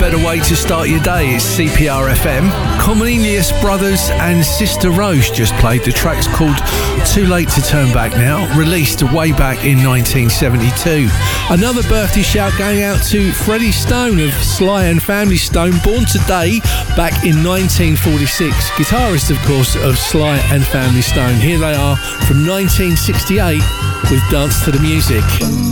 better way to start your day. It's CPR FM. Cornelius Brothers and Sister Rose just played. The track's called Too Late to Turn Back Now, released way back in 1972. Another birthday shout going out to Freddie Stone of Sly and Family Stone, born today back in 1946. Guitarist, of course, of Sly and Family Stone. Here they are from 1968 with Dance to the Music.